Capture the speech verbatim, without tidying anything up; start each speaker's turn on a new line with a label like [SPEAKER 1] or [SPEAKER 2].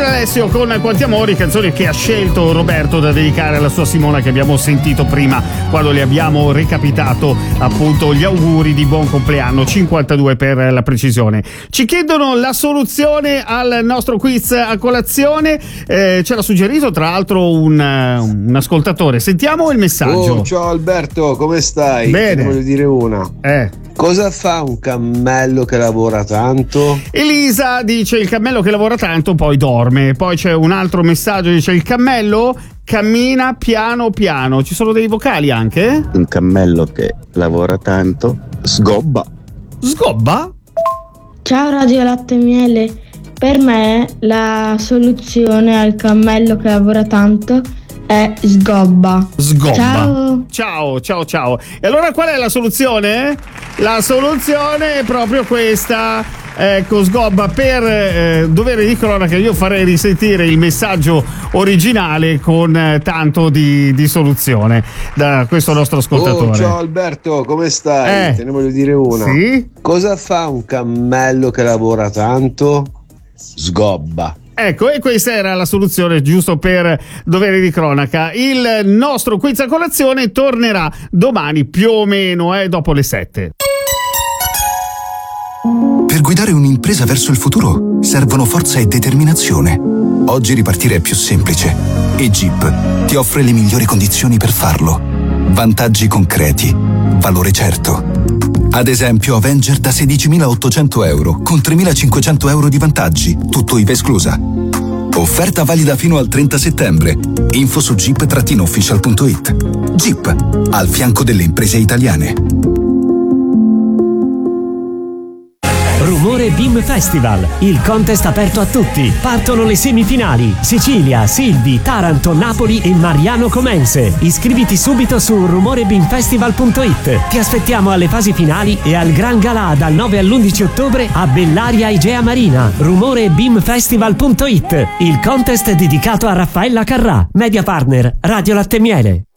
[SPEAKER 1] Silvio Alessio con Quanti amori, canzone che ha scelto Roberto da dedicare alla sua Simona, che abbiamo sentito prima quando le abbiamo recapitato appunto gli auguri di buon compleanno, cinquantadue per la precisione. Ci chiedono la soluzione al nostro quiz a colazione, eh, ce l'ha suggerito tra l'altro un, un ascoltatore. Sentiamo il messaggio.
[SPEAKER 2] Oh, ciao Alberto, come stai?
[SPEAKER 1] Bene.
[SPEAKER 2] Te ne voglio dire una.
[SPEAKER 1] Eh.
[SPEAKER 2] Cosa fa un cammello che lavora tanto?
[SPEAKER 1] Elisa dice il cammello che lavora tanto poi dorme. Poi c'è un altro messaggio, dice il cammello cammina piano piano. Ci sono dei vocali anche?
[SPEAKER 3] Un cammello che lavora tanto sgobba.
[SPEAKER 1] Sgobba?
[SPEAKER 4] Ciao Radio Latte e Miele, per me la soluzione al cammello che lavora tanto è sgobba.
[SPEAKER 1] Sgobba.
[SPEAKER 4] Ciao.
[SPEAKER 1] Ciao, ciao, ciao. E allora qual è la soluzione? La soluzione è proprio questa. Ecco, sgobba. Per eh, dovere di cronaca io farei risentire il messaggio originale con eh, tanto di, di soluzione da questo nostro ascoltatore.
[SPEAKER 2] Oh, ciao Alberto, come stai?
[SPEAKER 1] Eh.
[SPEAKER 2] Te ne voglio dire una.
[SPEAKER 1] Sì?
[SPEAKER 2] Cosa fa un cammello che lavora tanto? Sgobba.
[SPEAKER 1] Ecco, e questa era la soluzione giusto per dovere di cronaca. Il nostro quiz a colazione tornerà domani più o meno, eh, dopo le sette.
[SPEAKER 5] Per guidare un'impresa verso il futuro servono forza e determinazione. Oggi ripartire è più semplice e Jeep ti offre le migliori condizioni per farlo. Vantaggi concreti, valore certo. Ad esempio Avenger da sedicimilaottocento euro con tremilacinquecento euro di vantaggi, tutto I V A esclusa. Offerta valida fino al trenta settembre. Info su jeep official punto it. Jeep, al fianco delle imprese italiane.
[SPEAKER 6] Rumore Beam Festival, il contest aperto a tutti. Partono le semifinali: Sicilia, Silvi, Taranto, Napoli e Mariano Comense. Iscriviti subito su rumore beam festival punto it. Ti aspettiamo alle fasi finali e al Gran Galà dal nove all'undici ottobre a Bellaria Igea Marina. rumore beam festival punto it, il contest dedicato a Raffaella Carrà, media partner Radio Latte e Miele.